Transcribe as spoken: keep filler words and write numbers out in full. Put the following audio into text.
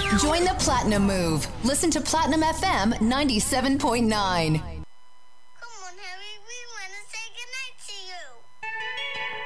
Join the Platinum Move. Listen to Platinum F M ninety-seven point nine. Come on, Harry. We want to say goodnight to you.